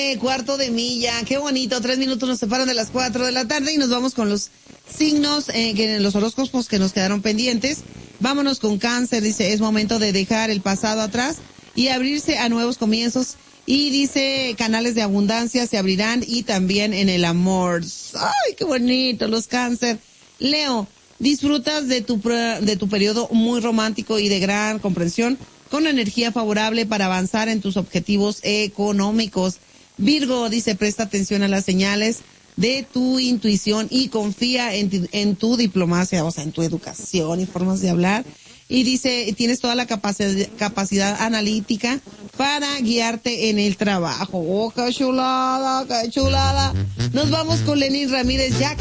cuarto de milla, qué bonito, 3 minutos nos separan de las 4 de la tarde y nos vamos con los signos, los horóscopos que nos quedaron pendientes. Vámonos con Cáncer, dice, es momento de dejar el pasado atrás y abrirse a nuevos comienzos. Y dice, canales de abundancia se abrirán y también en el amor. ¡Ay, qué bonito, los Cáncer! Leo, disfrutas de tu periodo muy romántico y de gran comprensión, con energía favorable para avanzar en tus objetivos económicos. Virgo, dice, presta atención a las señales de tu intuición y confía en tu diplomacia, o sea, en tu educación y formas de hablar. Y dice, tienes toda la capacidad analítica para guiarte en el trabajo. ¡Oh, qué chulada, qué chulada! Nos vamos con Lenín Ramírez, ya